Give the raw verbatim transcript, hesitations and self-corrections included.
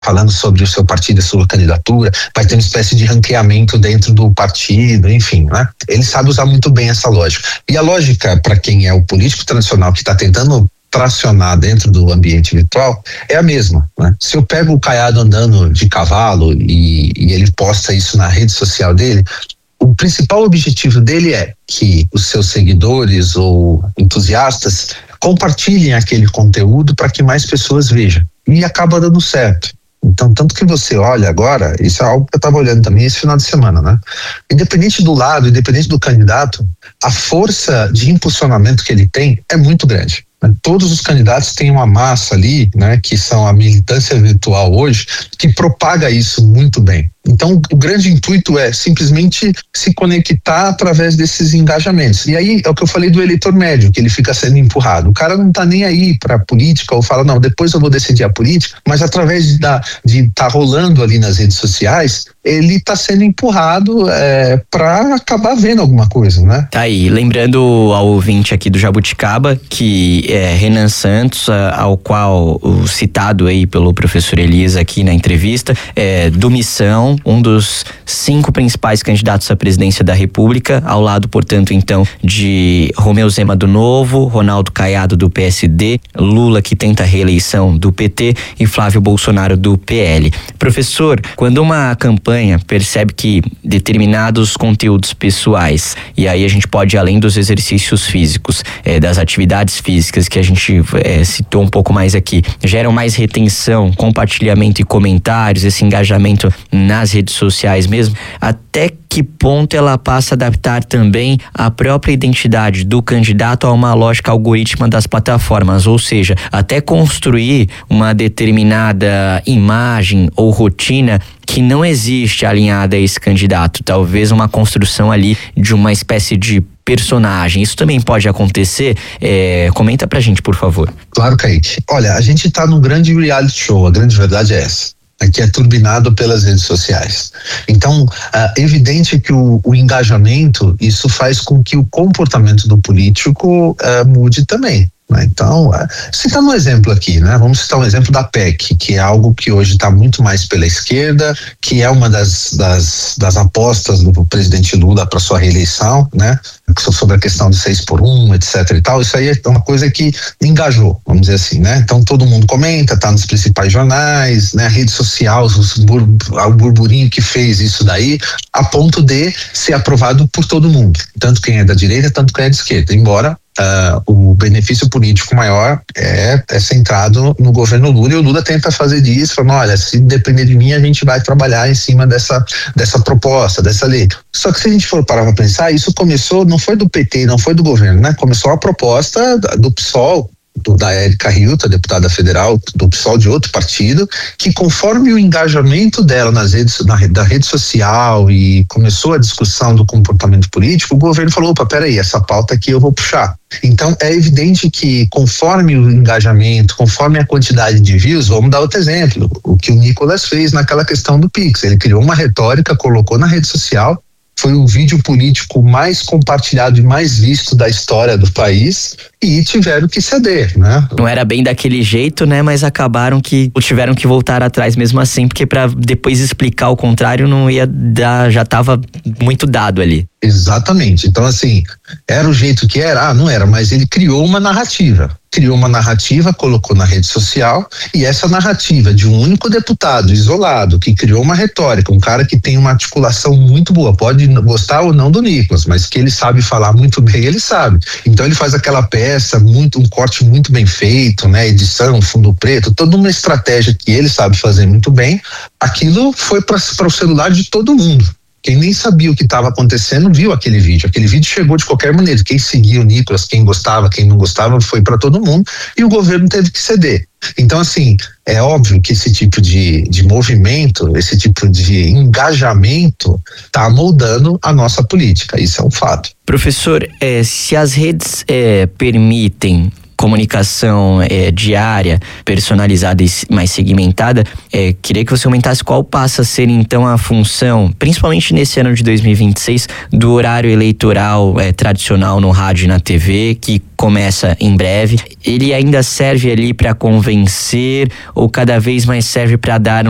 falando sobre o seu partido, a sua candidatura, vai ter uma espécie de ranqueamento dentro do partido, enfim, né? Ele sabe usar muito bem essa lógica. E a lógica, para quem é o político tradicional que está tentando tracionar dentro do ambiente virtual, é a mesma, né? Se eu pego o Caiado andando de cavalo e, e ele posta isso na rede social dele, o principal objetivo dele é que os seus seguidores ou entusiastas compartilhem aquele conteúdo para que mais pessoas vejam. E acaba dando certo. Então, tanto que você olha agora, isso é algo que eu estava olhando também esse final de semana, né? Independente do lado, independente do candidato, a força de impulsionamento que ele tem é muito grande. Todos os candidatos têm uma massa ali, né, que são a militância virtual hoje, que propaga isso muito bem. Então, o grande intuito é simplesmente se conectar através desses engajamentos. E aí é o que eu falei do eleitor médio, que ele fica sendo empurrado. O cara não está nem aí para a política, ou fala, não, depois eu vou decidir a política, mas através de estar de tá rolando ali nas redes sociais, ele está sendo empurrado é, para acabar vendo alguma coisa, né? Tá aí, lembrando ao ouvinte aqui do Jabuticaba, que é Renan Santos, ao qual o citado aí pelo professor Elias aqui na entrevista, é do Missão, um dos cinco principais candidatos à presidência da República, ao lado, portanto, então, de Romeu Zema do Novo, Ronaldo Caiado do P S D, Lula, que tenta a reeleição, do P T, e Flávio Bolsonaro do P L. Professor, quando uma campanha percebe que determinados conteúdos pessoais, e aí a gente pode ir além dos exercícios físicos, é, das atividades físicas que a gente é, citou um pouco mais aqui, geram mais retenção, compartilhamento e comentários, esse engajamento nas redes sociais mesmo, até que ponto ela passa a adaptar também a própria identidade do candidato a uma lógica algorítmica das plataformas, ou seja, até construir uma determinada imagem ou rotina que não existe alinhada a esse candidato, talvez uma construção ali de uma espécie de personagem. Isso também pode acontecer? É, comenta pra gente, por favor. Claro, Kaique. Olha, a gente tá num grande reality show, a grande verdade é essa, que é turbinado pelas redes sociais. Então, é evidente que o, o engajamento, isso faz com que o comportamento do político é, mude também. Então, citando um exemplo aqui, né? Vamos citar um exemplo da P E C, que é algo que hoje está muito mais pela esquerda, que é uma das, das, das apostas do presidente Lula para sua reeleição, né? Sobre a questão de seis por um, etc e tal. Isso aí é uma coisa que engajou, vamos dizer assim, né? Então todo mundo comenta, tá nos principais jornais, né? A rede social, os bur, o burburinho que fez isso daí, a ponto de ser aprovado por todo mundo, tanto quem é da direita, tanto quem é da esquerda, embora Uh, o benefício político maior é, é centrado no governo Lula, e o Lula tenta fazer disso, falando, olha, se depender de mim a gente vai trabalhar em cima dessa, dessa proposta, dessa lei. Só que se a gente for parar para pensar, isso começou, não foi do P T, não foi do governo, né? Começou a proposta do PSOL, do, da Érica Hilton, deputada federal do PSOL de outro partido, que conforme o engajamento dela nas redes, na, da rede social e começou a discussão do comportamento político, o governo falou, opa, peraí, essa pauta aqui eu vou puxar. Então é evidente que conforme o engajamento, conforme a quantidade de views, vamos dar outro exemplo, o que o Nicolas fez naquela questão do Pix, ele criou uma retórica, colocou na rede social, foi o vídeo político mais compartilhado e mais visto da história do país, e tiveram que ceder, né? Não era bem daquele jeito, né? Mas acabaram que tiveram que voltar atrás mesmo assim, porque para depois explicar o contrário não ia dar, já estava muito dado ali. Exatamente. Então, assim, era o jeito que era? Ah, não era, mas ele criou uma narrativa. Criou uma narrativa, colocou na rede social, e essa narrativa de um único deputado isolado, que criou uma retórica, um cara que tem uma articulação muito boa, pode gostar ou não do Nicolas, mas que ele sabe falar muito bem, ele sabe. Então ele faz aquela peça, muito, um corte muito bem feito, né? Edição, fundo preto, toda uma estratégia que ele sabe fazer muito bem. Aquilo foi para o celular de todo mundo. Quem nem sabia o que estava acontecendo viu aquele vídeo. Aquele vídeo chegou de qualquer maneira. Quem seguia o Nicolas, quem gostava, quem não gostava, foi para todo mundo, e o governo teve que ceder. Então, assim, é óbvio que esse tipo de, de movimento, esse tipo de engajamento está moldando a nossa política. Isso é um fato. Professor, é, se as redes é, permitem comunicação é, diária, personalizada e mais segmentada, é, queria que você comentasse qual passa a ser então a função, principalmente nesse ano de dois mil e vinte e seis, do horário eleitoral é, tradicional no rádio e na T V, que começa em breve. Ele ainda serve ali para convencer ou cada vez mais serve para dar